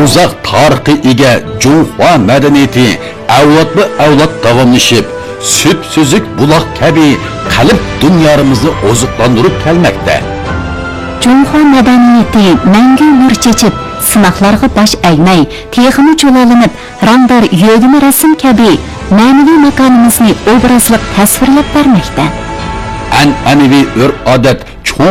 uzoq tarixi ega Junhua madaniyati avlodma-avlod davomlashib, süt-süzük buloq kabi qalb dunyomizni oziqlantirib kelmoqda. Junhua madaniyati mangu nur chechib, sinoqlarga bosh aymay, texmi cho'lolinib, rangdor yo'g'imi rasm kabi ma'naviy makonimizni obrazliq tasvirlab bermoqda. An'anaviy urf-odat